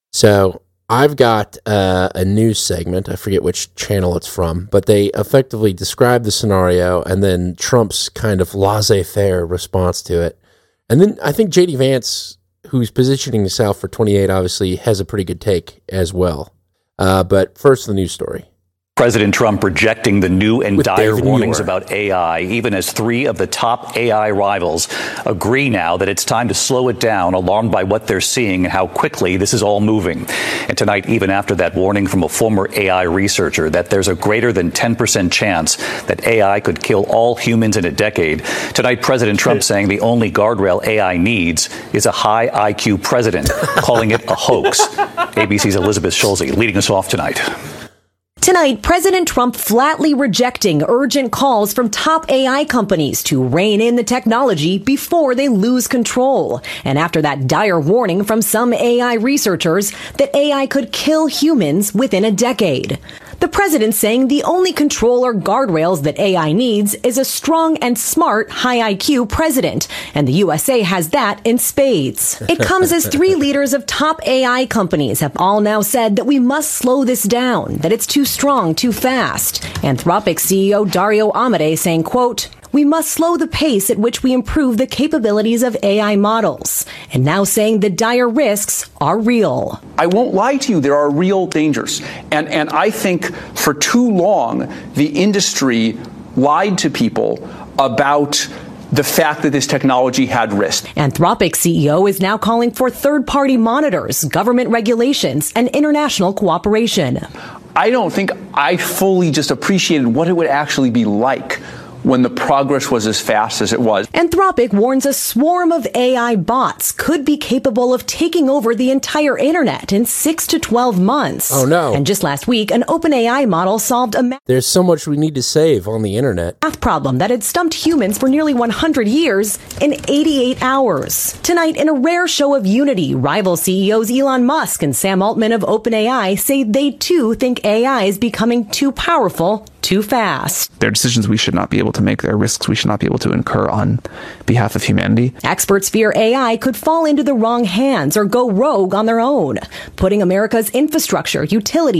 Speaker 1: So I've got a news segment. I forget which channel it's from, but they effectively describe the scenario and then Trump's kind of laissez-faire response to it. And then I think J.D. Vance, who's positioning himself for 28, obviously has a pretty good take as well. But first, the news story.
Speaker 17: President Trump rejecting the new and dire warnings about AI, even as three of the top AI rivals agree now that it's time to slow it down, alarmed by what they're seeing and how quickly this is all moving. And tonight, even after that warning from a former AI researcher that there's a greater than 10% chance that AI could kill all humans in a decade, tonight President Trump saying the only guardrail AI needs is a high IQ president, calling it a hoax. ABC's Elizabeth Schulze leading us off tonight.
Speaker 18: Tonight, President Trump flatly rejecting urgent calls from top AI companies to rein in the technology before they lose control. And after that dire warning from some AI researchers that AI could kill humans within a decade. The president saying the only control or guardrails that AI needs is a strong and smart high IQ president. And the USA has that in spades. It comes as three leaders of top AI companies have all now said that we must slow this down, that it's too strong, too fast. Anthropic CEO Dario Amodei saying, quote, "We must slow the pace at which we improve the capabilities of AI models." And now saying the dire risks are real.
Speaker 19: I won't lie to you, there are real dangers. And I think for too long, the industry lied to people about the fact that this technology had risk.
Speaker 18: Anthropic CEO is now calling for third-party monitors, government regulations, and international cooperation.
Speaker 19: I don't think I fully just appreciated what it would actually be like when the progress was as fast as it was.
Speaker 18: Anthropic warns a swarm of AI bots could be capable of taking over the entire internet in 6 to 12 months.
Speaker 1: Oh, no.
Speaker 18: And just last week, an OpenAI model solved a
Speaker 1: There's so much we need to save on the internet.
Speaker 18: math problem that had stumped humans for nearly 100 years in 88 hours. Tonight, in a rare show of unity, rival CEOs Elon Musk and Sam Altman of OpenAI say they too think AI is becoming too powerful too fast.
Speaker 20: There are decisions we should not be able to make. There are risks we should not be able to incur on behalf of humanity.
Speaker 18: Experts fear AI could fall into the wrong hands or go rogue on their own, putting America's infrastructure, utilities,